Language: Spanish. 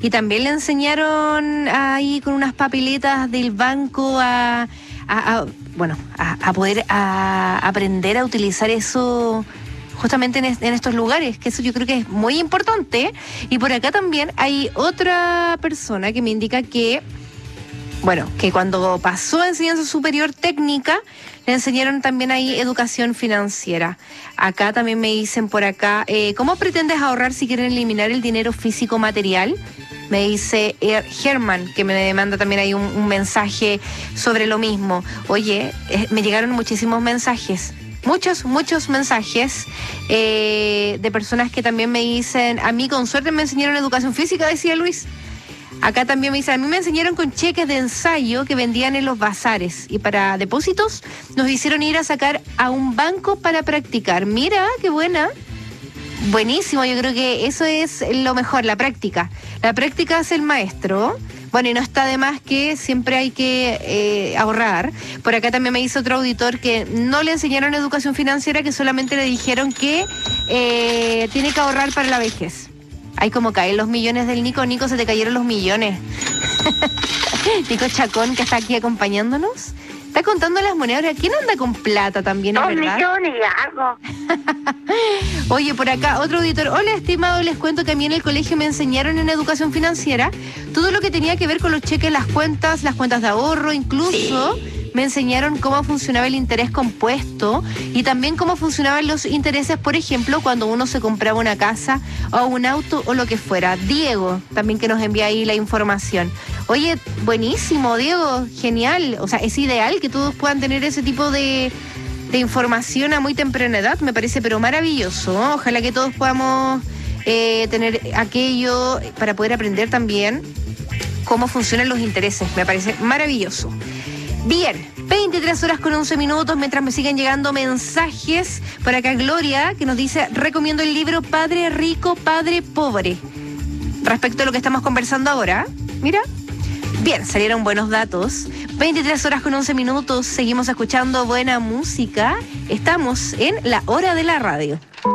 y también le enseñaron ahí con unas papeletas del banco a poder aprender a utilizar eso justamente en estos lugares, que eso yo creo que es muy importante. Y por acá también hay otra persona que me indica que cuando pasó a enseñanza superior técnica, le enseñaron también ahí educación financiera. Acá también me dicen por acá, ¿cómo pretendes ahorrar si quieren eliminar el dinero físico material? Me dice Germán, que me manda también ahí un mensaje sobre lo mismo. Oye, me llegaron muchísimos mensajes. Muchos mensajes de personas que también me dicen, a mí con suerte me enseñaron educación física, decía Luis. Acá también me dicen, a mí me enseñaron con cheques de ensayo que vendían en los bazares y para depósitos nos hicieron ir a sacar a un banco para practicar. Mira, qué buena. Buenísimo, yo creo que eso es lo mejor, la práctica. La práctica es el maestro. Bueno, y no está de más que siempre hay que ahorrar. Por acá también me dice otro auditor que no le enseñaron educación financiera, que solamente le dijeron que tiene que ahorrar para la vejez. Ay, como caen los millones del Nico. Nico, se te cayeron los millones. Nico Chacón, que está aquí acompañándonos. Está contando las monedas. ¿Quién anda con plata también, es verdad? 2 millones y algo. Oye, por acá, otro auditor. Hola, estimado, les cuento que a mí en el colegio me enseñaron en educación financiera todo lo que tenía que ver con los cheques, las cuentas de ahorro, incluso me enseñaron cómo funcionaba el interés compuesto y también cómo funcionaban los intereses, por ejemplo, cuando uno se compraba una casa o un auto o lo que fuera. Diego, también que nos envía ahí la información. Oye, buenísimo, Diego, genial. O sea, es ideal que todos puedan tener ese tipo de información a muy temprana edad, me parece, pero maravilloso, ¿no? Ojalá que todos podamos tener aquello para poder aprender también cómo funcionan los intereses. Me parece maravilloso. Bien, 23 horas con 11 minutos, mientras me siguen llegando mensajes. Por acá Gloria, que nos dice, recomiendo el libro Padre Rico, Padre Pobre. Respecto a lo que estamos conversando ahora, mira. Bien, salieron buenos datos. 23 horas con 11 minutos, seguimos escuchando buena música. Estamos en la hora de la radio.